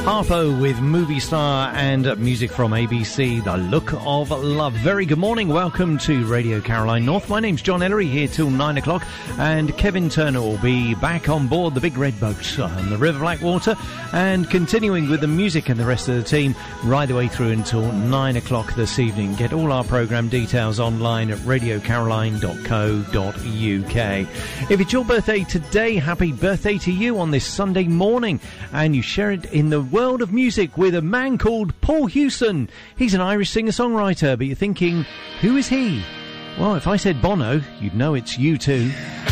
Harpo with Movie Star and music from ABC, The Look of Love. Very good morning. Welcome to Radio Caroline North. My name's John Ellery, here till 9 o'clock, and Kevin Turner will be back on board the big red boat on the River Blackwater and continuing with the music and the rest of the team right the way through until 9 o'clock this evening. Get all our programme details online at radiocaroline.co.uk. If it's your birthday today, happy birthday to you on this Sunday morning, and you share it in the world of music with a man called Paul Hewson. He's an Irish singer-songwriter, but you're thinking, who is he? Well, if I said Bono, you'd know it's U2.